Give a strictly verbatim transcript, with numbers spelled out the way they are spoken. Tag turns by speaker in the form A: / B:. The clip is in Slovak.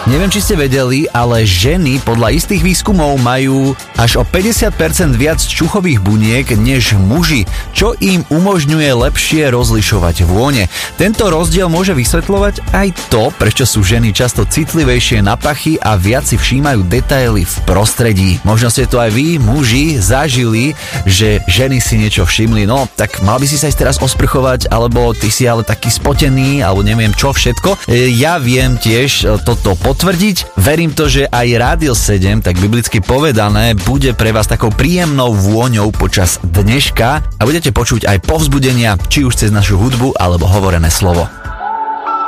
A: Neviem, či ste vedeli, ale ženy podľa istých výskumov majú až o päťdesiat percent viac čuchových buniek než muži, čo im umožňuje lepšie rozlišovať vône. Tento rozdiel môže vysvetľovať aj to, prečo sú ženy často citlivejšie na pachy a viac si všímajú detaily v prostredí. Možno ste to aj vy, muži, zažili, že ženy si niečo všimli. No, tak mal by si sa ísť teraz osprchovať, alebo ty si ale taký spotený, alebo neviem čo všetko. Ja viem tiež toto potvrdiť. Verím to, že aj Rádio sedem, tak biblicky povedané, bude pre vás takou príjemnou vôňou počas dneška a budete počuť aj povzbudenia, či už cez našu hudbu alebo hovorené slovo.